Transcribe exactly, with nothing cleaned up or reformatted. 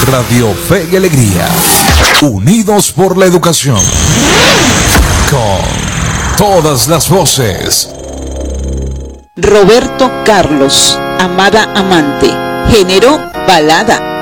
Radio Fe y Alegría, unidos por la educación, con todas las voces. Roberto Carlos, Amada Amante, género balada.